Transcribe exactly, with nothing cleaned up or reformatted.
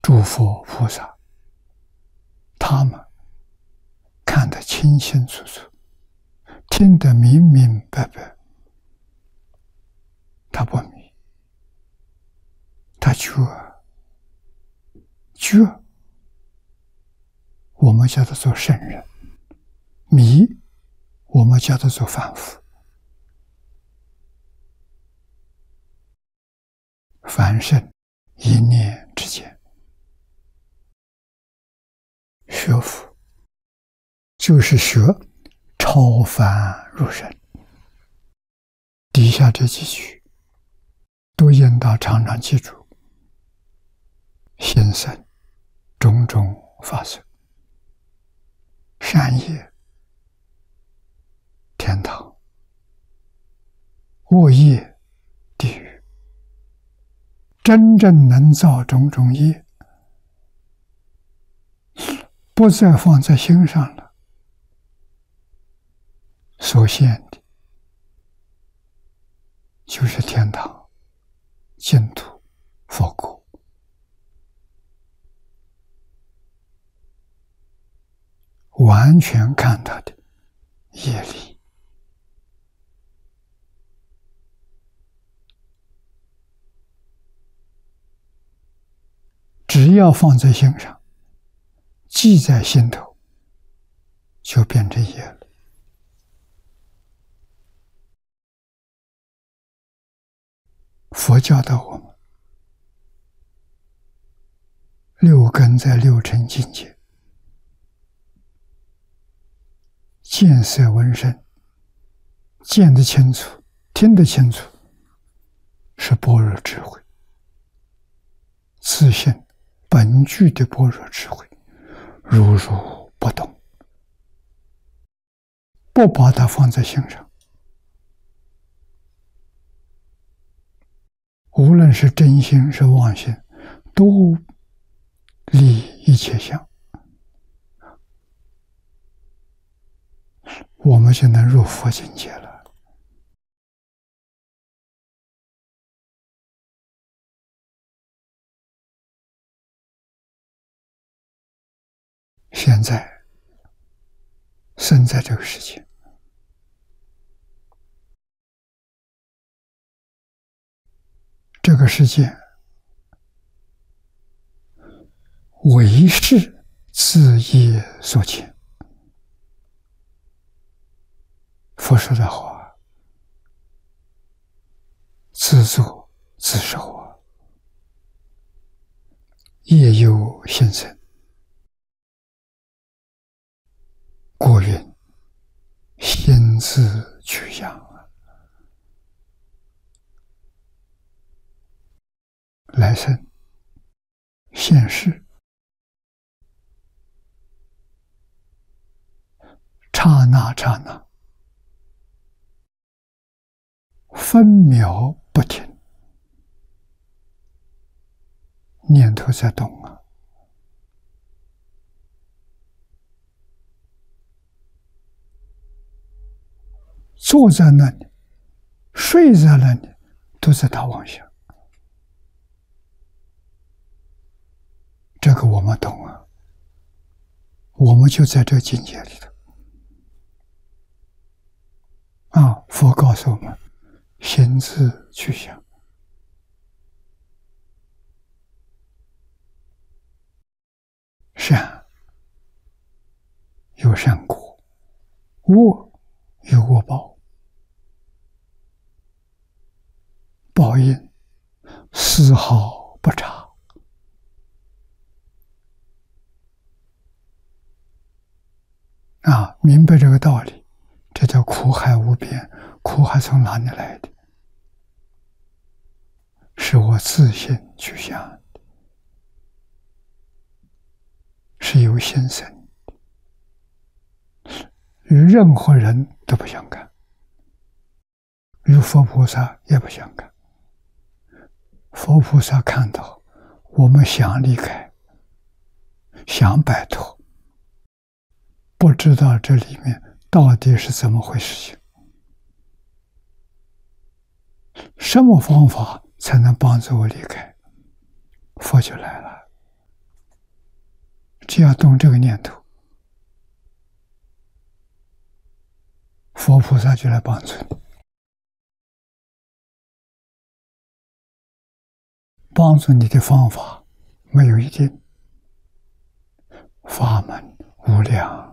诸佛菩萨，他们看得清清楚楚，听得明明白白，他不迷，他觉觉，我们叫他做圣人；迷，我们叫他做凡夫。凡圣一念之间，学佛就是学超凡入圣。底下这几句都应当常常记住：心生种种法身，善业天堂，恶业地狱。真正能造种种业，不再放在心上了，所现的就是天堂、净土、佛国。完全看他的业力。只要放在心上，记在心头，就变成业了。佛教导我们，六根在六尘境界，见色闻声，见得清楚，听得清楚，是般若智慧，自性本具的般若智慧，如如不动，不把它放在心上。无论是真心是妄心，都离一切相，我们就能入佛境界了。现在生在这个世界，这个世界唯是自业所牵。佛说的话，自作自受啊，业由心生。过云心自取养啊，来生现世，刹那刹那，分秒不停，念头在动啊。坐在那里，睡在那里，都在打妄想。这个我们懂啊，我们就在这境界里头啊。佛告诉我们，心自去想。善有善果，恶有恶报，报应丝毫不差。啊，明白这个道理，这叫苦海无边。苦海从哪里来的？是我自性去想的，是由心生的，与任何人都不相干，与佛菩萨也不相干。佛菩萨看到我们想离开，想摆脱，不知道这里面到底是怎么回事情，什么方法才能帮助我离开？佛就来了， 只要动这个念头，佛菩萨就来帮助你。帮助你的方法没有一定，法门无量。